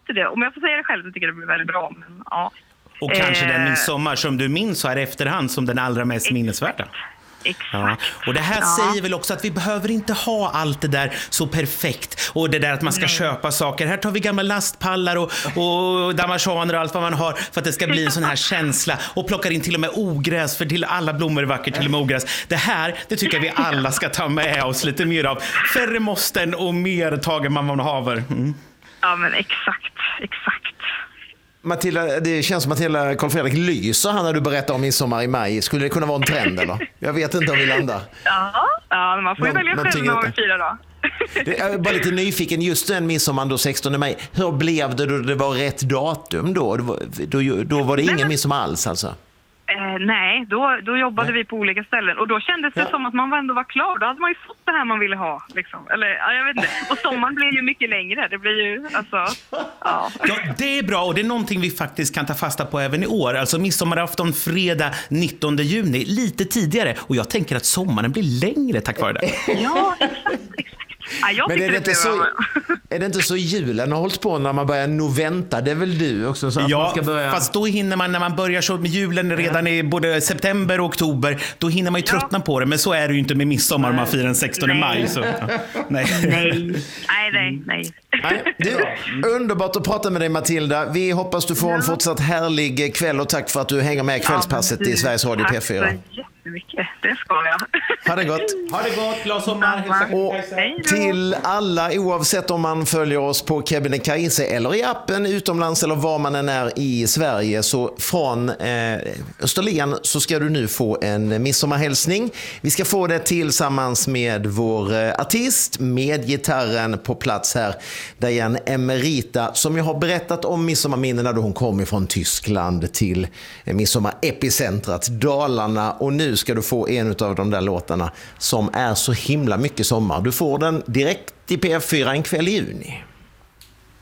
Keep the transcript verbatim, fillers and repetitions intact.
inte det. Om jag får säga det själv så tycker jag det blir väldigt bra. Men, ja. Och kanske eh, den midsommar som du minns så här efterhand som den allra mest minnesvärda. Exakt. Ja. Och det här ja. säger väl också att vi behöver inte ha allt det där så perfekt. Och det där att man ska Nej. köpa saker. Här tar vi gamla lastpallar och, och damaschaner och allt vad man har för att det ska bli en sån här känsla. Och plockar in till och med ogräs, för till alla blommor är vackert, till och med ogräs. Det här, det tycker jag vi alla ska ta med oss lite mer av. Färre måsten och mer tager man man haver. Mm. Ja, men exakt, exakt. Matilda, det känns som att hela Carl-Fredrik lyser han när du berättar om midsommar i maj. Skulle det kunna vara en trend eller? Jag vet inte om vi landar. Ja, ja man får ju välja själv när man firar då. Jag är bara lite nyfiken, just den midsommar då sextonde maj. Hur blev det då det var rätt datum då? Då, då, då var det ingen midsommar alls alltså? Eh, nej, då, då jobbade nej. vi på olika ställen. Och då kändes det ja. som att man ändå var klar. Då hade man ju fått det här man ville ha. Liksom. Eller, ja, jag vet inte. Och sommaren blir ju mycket längre. Det blir ju, alltså, ja. Ja, det är bra och det är någonting vi faktiskt kan ta fasta på även i år. Alltså midsommarafton fredag nittonde juni, lite tidigare. Och jag tänker att sommaren blir längre tack vare det. Ja, exakt, exakt. Ja, jag men är det, det inte så, är det inte så julen har hållit på när man börjar noventa? Det är väl du också? Så att ja, man ska börja... fast då hinner man när man börjar så med julen redan i både september och oktober, då hinner man ju tröttna ja. på det. Men så är det ju inte med midsommar om man firar den sextonde maj. Så, ja. Nej. Nej, nej, nej. nej det är underbart att prata med dig, Matilda. Vi hoppas du får ja. en fortsatt härlig kväll och tack för att du hänger med kvällspasset ja, du, i Sveriges Radio P fyra. Tack så jättemycket, det ska jag. Ha det gott. Ha det gott, glad sommar. Och till alla, oavsett om man följer oss på Kebnekaise eller i appen utomlands eller var man än är i Sverige, så från eh, Österlen så ska du nu få en midsommarhälsning. Vi ska få det tillsammans med vår eh, artist med gitarren på plats här, Diane Emerita, som jag har berättat om midsommarminnena då hon kom ifrån Tyskland till eh, midsommarepicentrat Dalarna, och nu ska du få en av de där låtarna som är så himla mycket sommar. Du får den direkt i P F fyra en kväll i juni.